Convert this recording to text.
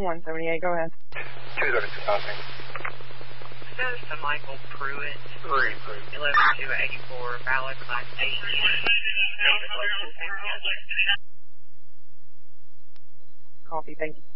178, go ahead. 232 passing. Status to Michael Pruitt. 11284, valid class 8. Copy, thank you.